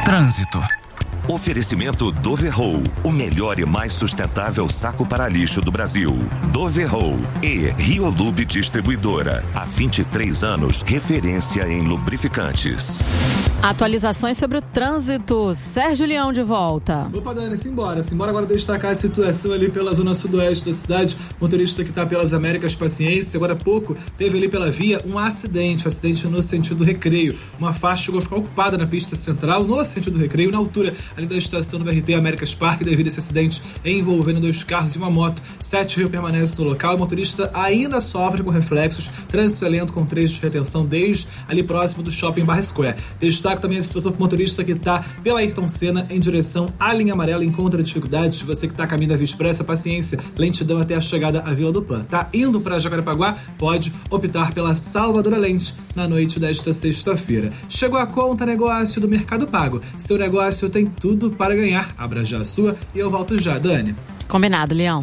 Trânsito. Oferecimento Doverroll, o melhor e mais sustentável saco para lixo do Brasil. Doverroll e Riolube Distribuidora. Há 23 anos, referência em lubrificantes. Atualizações sobre o trânsito. Sérgio Leão de volta. Opa, Dani, simbora agora destacar a situação ali pela zona sudoeste da cidade. Motorista que está pelas Américas, paciência. Agora há pouco teve ali pela via um acidente no sentido Recreio. Uma faixa chegou a ficar ocupada na pista central, no sentido Recreio, na altura ali da estação do BRT Américas Parque, devido a esse acidente envolvendo 2 carros e uma moto. 7 rios permanecem no local. O motorista ainda sofre com reflexos. Trânsito é lento com trechos de retenção desde ali próximo do shopping Barra Square. Destaque também a situação para o motorista que está pela Ayrton Senna em direção à linha amarela, encontra dificuldades. Você que está a caminho da Via Expressa, paciência, lentidão até a chegada à Vila do Pan. Tá indo para Jacarepaguá? Pode optar pela Salvador Lente na noite desta sexta-feira. Chegou a conta negócio do Mercado Pago. Seu negócio tem tudo para ganhar. Abra já a sua e eu volto já, Dani. Combinado, Leão.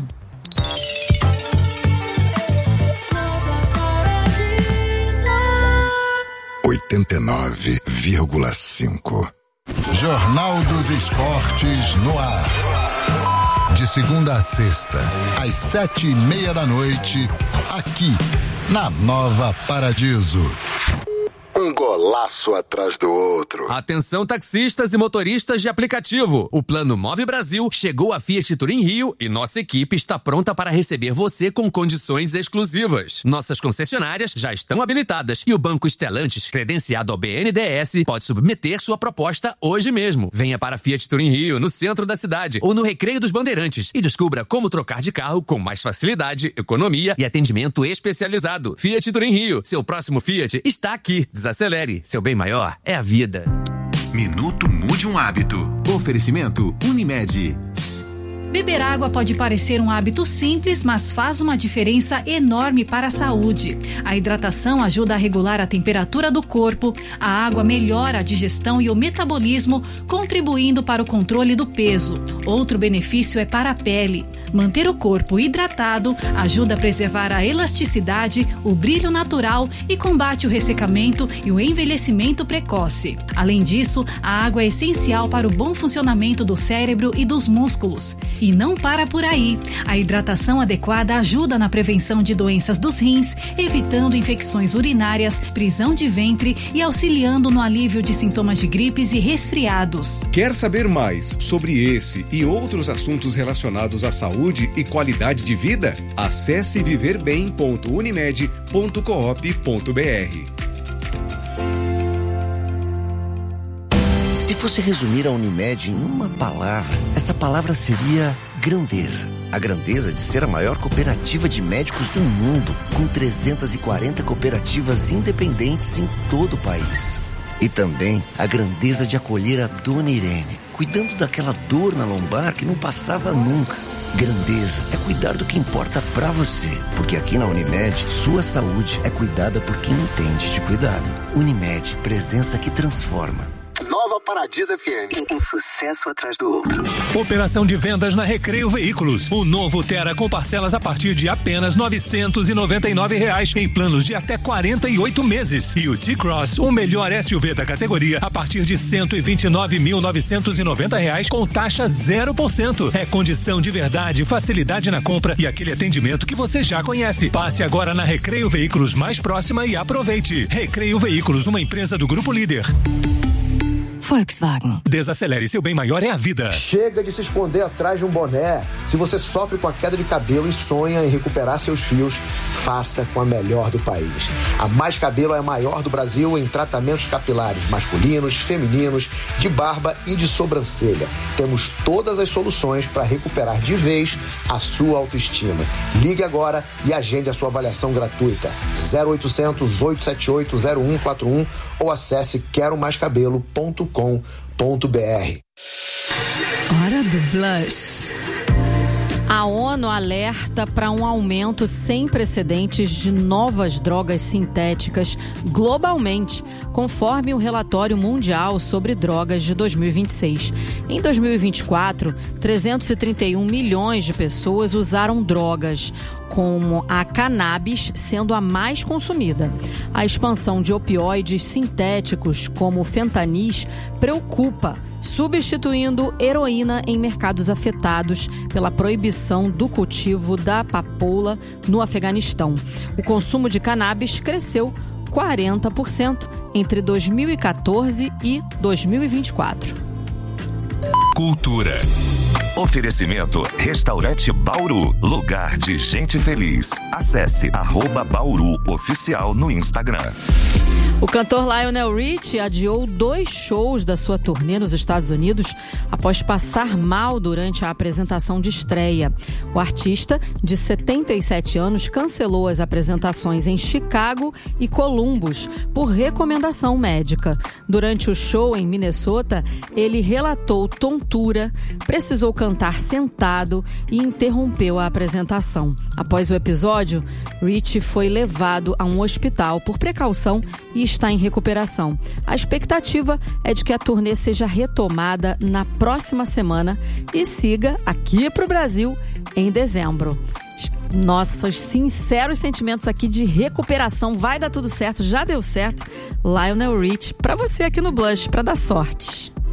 (89,5) Jornal dos Esportes no ar. De segunda a sexta, às 7:30 da noite, aqui na Nova Paradiso. Um golaço atrás do outro. Atenção, taxistas e motoristas de aplicativo. O Plano Move Brasil chegou à Fiat Turim Rio e nossa equipe está pronta para receber você com condições exclusivas. Nossas concessionárias já estão habilitadas e o Banco Stellantis, credenciado ao BNDES, pode submeter sua proposta hoje mesmo. Venha para a Fiat Turim Rio, no centro da cidade ou no Recreio dos Bandeirantes e descubra como trocar de carro com mais facilidade, economia e atendimento especializado. Fiat Turim Rio, seu próximo Fiat está aqui. Desacelere, seu bem maior é a vida. Minuto Mude um Hábito. Oferecimento Unimed. Beber água pode parecer um hábito simples, mas faz uma diferença enorme para a saúde. A hidratação ajuda a regular a temperatura do corpo, a água melhora a digestão e o metabolismo, contribuindo para o controle do peso. Outro benefício é para a pele. Manter o corpo hidratado ajuda a preservar a elasticidade, o brilho natural e combate o ressecamento e o envelhecimento precoce. Além disso, a água é essencial para o bom funcionamento do cérebro e dos músculos. E não para por aí. A hidratação adequada ajuda na prevenção de doenças dos rins, evitando infecções urinárias, prisão de ventre e auxiliando no alívio de sintomas de gripes e resfriados. Quer saber mais sobre esse e outros assuntos relacionados à saúde e qualidade de vida? Acesse viverbem.unimed.coop.br. Se fosse resumir a Unimed em uma palavra, essa palavra seria grandeza. A grandeza de ser a maior cooperativa de médicos do mundo, com 340 cooperativas independentes em todo o país. E também a grandeza de acolher a Dona Irene, cuidando daquela dor na lombar que não passava nunca. Grandeza é cuidar do que importa pra você, porque aqui na Unimed, sua saúde é cuidada por quem entende de cuidado. Unimed, presença que transforma. Nova Paradiso FM. Um sucesso atrás do outro. Operação de vendas na Recreio Veículos. O novo Tera com parcelas a partir de apenas R$ 999 em planos de até 48 meses. E o T-Cross, o melhor SUV da categoria, a partir de R$ 129.990 com taxa 0%. É condição de verdade, facilidade na compra e aquele atendimento que você já conhece. Passe agora na Recreio Veículos mais próxima e aproveite. Recreio Veículos, uma empresa do Grupo Líder. Volkswagen. Desacelere, seu bem maior é a vida. Chega de se esconder atrás de um boné. Se você sofre com a queda de cabelo e sonha em recuperar seus fios, faça com a melhor do país. A Mais Cabelo é a maior do Brasil em tratamentos capilares masculinos, femininos, de barba e de sobrancelha. Temos todas as soluções para recuperar de vez a sua autoestima. Ligue agora e agende a sua avaliação gratuita. 0800 878 0141 ou acesse queromaiscabelo.com.br. Hora do blush. A ONU alerta para um aumento sem precedentes de novas drogas sintéticas globalmente, conforme o relatório mundial sobre drogas de 2026. Em 2024, 331 milhões de pessoas usaram drogas. como a cannabis sendo a mais consumida. A expansão de opioides sintéticos, como o fentanis, preocupa, substituindo heroína em mercados afetados pela proibição do cultivo da papoula no Afeganistão. O consumo de cannabis cresceu 40% entre 2014 e 2024. Cultura. Oferecimento Restaurante Bauru, lugar de gente feliz. Acesse @Bauru Oficial no Instagram. O cantor Lionel Richie adiou 2 shows da sua turnê nos Estados Unidos após passar mal durante a apresentação de estreia. O artista, de 77 anos, cancelou as apresentações em Chicago e Columbus por recomendação médica. Durante o show em Minnesota, ele relatou tontura, precisou cantar sentado e interrompeu a apresentação. Após o episódio, Richie foi levado a um hospital por precaução e está em recuperação. A expectativa é de que a turnê seja retomada na próxima semana e siga aqui para o Brasil em dezembro. Nossos sinceros sentimentos aqui de recuperação. Vai dar tudo certo, já deu certo. Lionel Richie, para você aqui no Blush, para dar sorte.